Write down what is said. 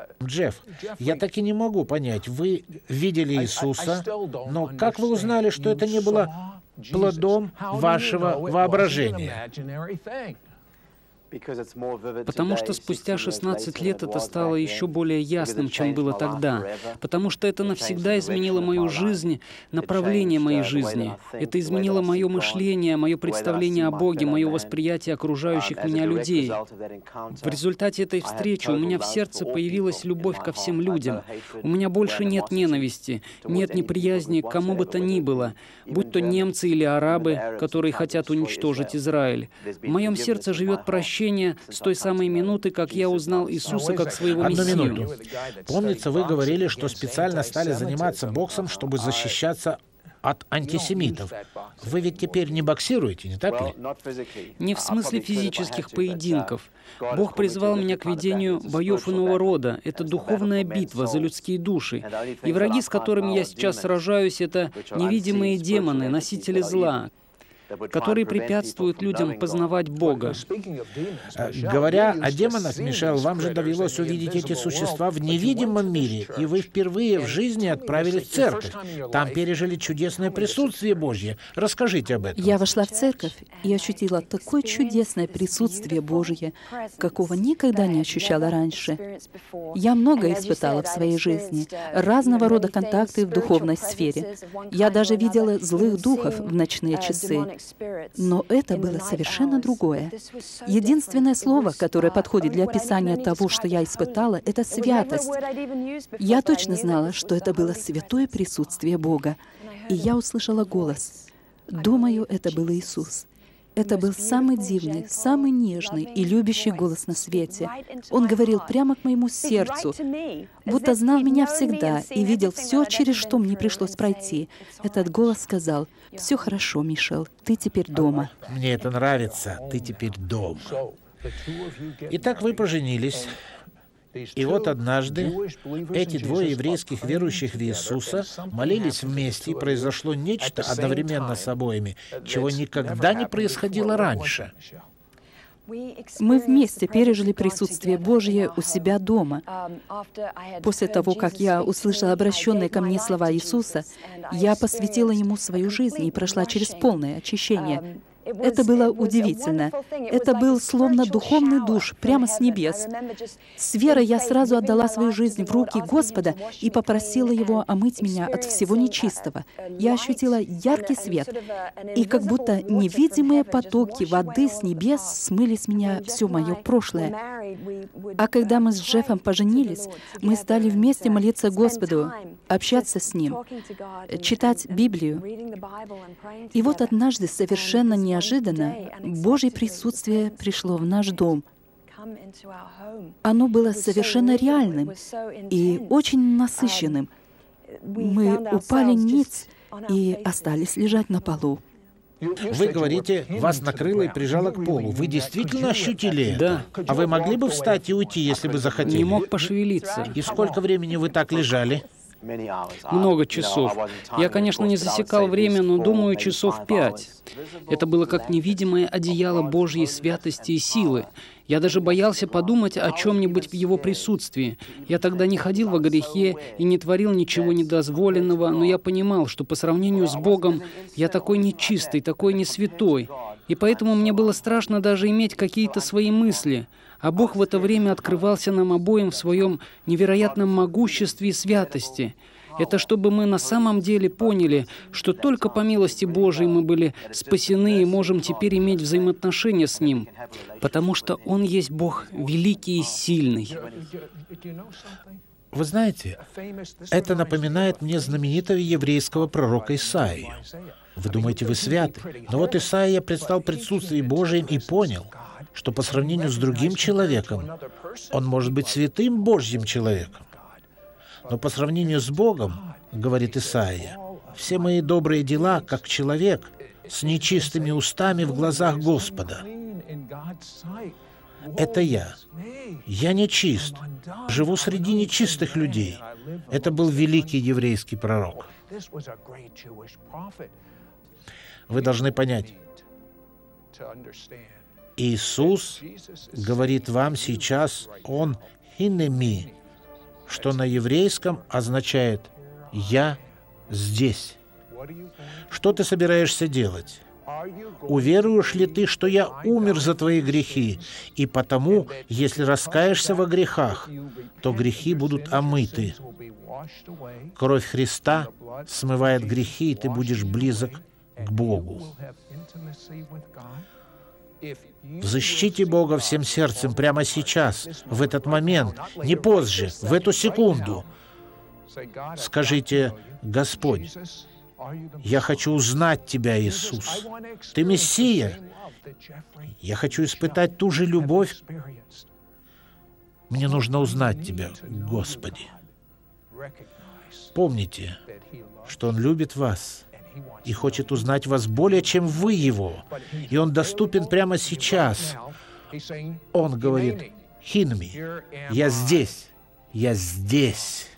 Джефф, я так и не могу понять, вы видели Иисуса, но как вы узнали, что это не было плодом вашего воображения? Потому что спустя 16 лет это стало еще более ясным, чем было тогда. Потому что это навсегда изменило мою жизнь, направление моей жизни. Это изменило мое мышление, мое представление о Боге, мое восприятие окружающих меня людей. В результате этой встречи у меня в сердце появилась любовь ко всем людям. У меня больше нет ненависти, нет неприязни к кому бы то ни было, будь то немцы или арабы, которые хотят уничтожить Израиль. В моем сердце живет прощение с той самой минуты, как я узнал Иисуса как своего Мессию. Одну минуту. Помнится, вы говорили, что специально стали заниматься боксом, чтобы защищаться от антисемитов. Вы ведь теперь не боксируете, не так ли? Не в смысле физических поединков. Бог призвал меня к ведению боев иного рода. Это духовная битва за людские души. И враги, с которыми я сейчас сражаюсь, это невидимые демоны, носители зла, которые препятствуют людям познавать Бога. Говоря о демонах, Мишель, вам же довелось увидеть эти существа в невидимом мире, и вы впервые в жизни отправились в церковь. Там пережили чудесное присутствие Божье. Расскажите об этом. Я вошла в церковь и ощутила такое чудесное присутствие Божье, какого никогда не ощущала раньше. Я многое испытала в своей жизни, разного рода контакты в духовной сфере. Я даже видела злых духов в ночные часы. Но это было совершенно другое. Единственное слово, которое подходит для описания того, что я испытала, это святость. Я точно знала, что это было святое присутствие Бога. И я услышала голос. Думаю, это был Иисус. Это был самый дивный, самый нежный и любящий голос на свете. Он говорил прямо к моему сердцу, будто знал меня всегда и видел все, через что мне пришлось пройти. Этот голос сказал: «Все хорошо, Мишель, ты теперь дома». Мне это нравится. Ты теперь дома. Итак, вы поженились. И вот однажды эти двое еврейских верующих в Иисуса молились вместе, и произошло нечто одновременно с обоими, чего никогда не происходило раньше. Мы вместе пережили присутствие Божье у себя дома. После того, как я услышала обращенные ко мне слова Иисуса, я посвятила Ему свою жизнь и прошла через полное очищение. Это было удивительно. Это был словно духовный душ прямо с небес. С верой я сразу отдала свою жизнь в руки Господа и попросила Его омыть меня от всего нечистого. Я ощутила яркий свет, и как будто невидимые потоки воды с небес смыли с меня все мое прошлое. А когда мы с Джеффом поженились, мы стали вместе молиться Господу, общаться с Ним, читать Библию. И вот однажды совершенно неожиданно Божье присутствие пришло в наш дом. Оно было совершенно реальным и очень насыщенным. Мы упали ниц и остались лежать на полу. Вы говорите, вас накрыло и прижало к полу. Вы действительно ощутили это? Да. А вы могли бы встать и уйти, если бы захотели? Не мог пошевелиться. И сколько времени вы так лежали? Много часов. Я, конечно, не засекал время, но, думаю, часов 5. Это было как невидимое одеяло Божьей святости и силы. Я даже боялся подумать о чем-нибудь в Его присутствии. Я тогда не ходил во грехе и не творил ничего недозволенного, но я понимал, что по сравнению с Богом я такой нечистый, такой несвятой. И поэтому мне было страшно даже иметь какие-то свои мысли. А Бог в это время открывался нам обоим в своем невероятном могуществе и святости. Это чтобы мы на самом деле поняли, что только по милости Божией мы были спасены и можем теперь иметь взаимоотношения с Ним, потому что Он есть Бог великий и сильный. Вы знаете, это напоминает мне знаменитого еврейского пророка Исаию. Вы думаете, вы святы? Но вот Исаия предстал в присутствии Божьем и понял, что по сравнению с другим человеком он может быть святым Божьим человеком. Но по сравнению с Богом, говорит Исаия, все мои добрые дела, как человек, с нечистыми устами в глазах Господа. Это я. Я нечист. Живу среди нечистых людей. Это был великий еврейский пророк. Вы должны понять, Иисус говорит вам сейчас, Он «хинеми», что на еврейском означает «я здесь». Что ты собираешься делать? Уверуешь ли ты, что я умер за твои грехи, и потому, если раскаешься во грехах, то грехи будут омыты? Кровь Христа смывает грехи, и ты будешь близок к Богу. Защитите Бога всем сердцем прямо сейчас, в этот момент, не позже, в эту секунду. Скажите: «Господь, я хочу узнать Тебя, Иисус. Ты Мессия. Я хочу испытать ту же любовь. Мне нужно узнать Тебя, Господи». Помните, что Он любит вас и хочет узнать вас более, чем вы Его. И Он доступен прямо сейчас. Он говорит: «Хинми, я здесь, я здесь».